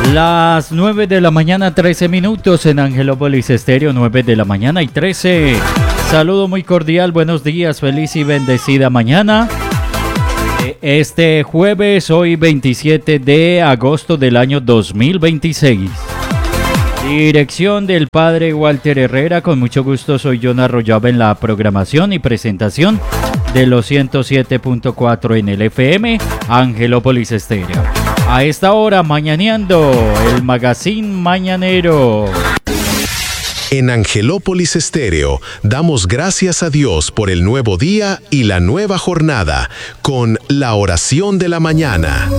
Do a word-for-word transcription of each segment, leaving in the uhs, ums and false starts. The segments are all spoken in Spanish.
Las nueve de la mañana, trece minutos en Angelópolis Estéreo, nueve de la mañana y trece. Saludo muy cordial, buenos días, feliz y bendecida mañana. Este jueves, hoy veintisiete de agosto del año dos mil veintiséis. Dirección del padre Walter Herrera, con mucho gusto soy John Arroyave en la programación y presentación de los ciento siete punto cuatro en el F M, Angelópolis Estéreo. A esta hora, mañaneando, el magazine mañanero. En Angelópolis Estéreo, damos gracias a Dios por el nuevo día y la nueva jornada, con la oración de la mañana.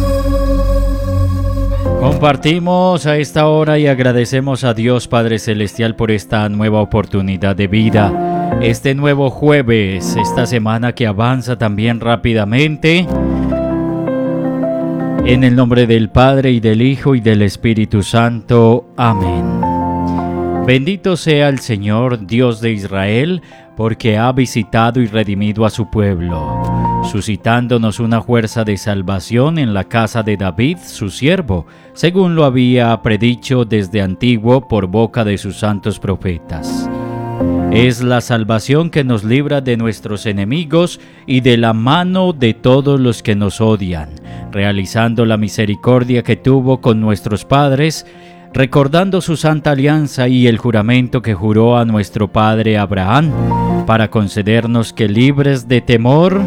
Compartimos a esta hora y agradecemos a Dios Padre Celestial por esta nueva oportunidad de vida. Este nuevo jueves, esta semana que avanza también rápidamente. En el nombre del Padre, y del Hijo, y del Espíritu Santo. Amén. Bendito sea el Señor, Dios de Israel, porque ha visitado y redimido a su pueblo, suscitándonos una fuerza de salvación en la casa de David, su siervo, según lo había predicho desde antiguo por boca de sus santos profetas. Es la salvación que nos libra de nuestros enemigos y de la mano de todos los que nos odian, realizando la misericordia que tuvo con nuestros padres, recordando su santa alianza y el juramento que juró a nuestro padre Abraham, para concedernos que, libres de temor,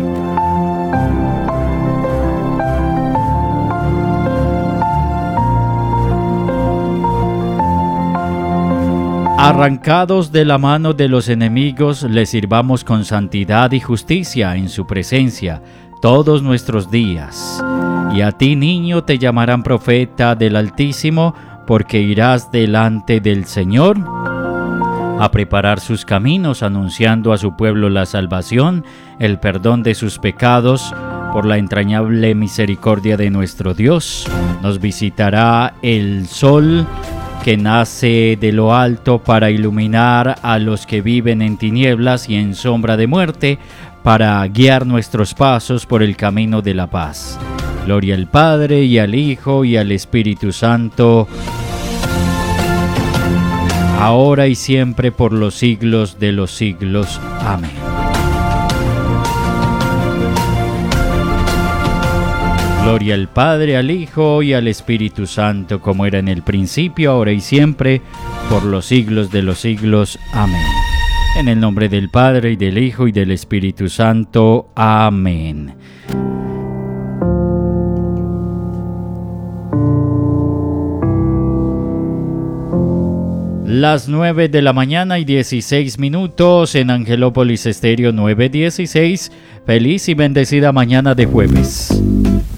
arrancados de la mano de los enemigos, le sirvamos con santidad y justicia en su presencia todos nuestros días. Y a ti, niño, te llamarán profeta del Altísimo, porque irás delante del Señor a preparar sus caminos, anunciando a su pueblo la salvación, el perdón de sus pecados. Por la entrañable misericordia de nuestro Dios, nos visitará el sol que nace de lo alto para iluminar a los que viven en tinieblas y en sombra de muerte, para guiar nuestros pasos por el camino de la paz. Gloria al Padre, y al Hijo, y al Espíritu Santo, ahora y siempre, por los siglos de los siglos. Amén. Gloria al Padre, al Hijo, y al Espíritu Santo, como era en el principio, ahora y siempre, por los siglos de los siglos. Amén. En el nombre del Padre, y del Hijo, y del Espíritu Santo. Amén. Las nueve de la mañana y dieciséis minutos en Angelópolis Estéreo, nueve dieciséis. Feliz y bendecida mañana de jueves.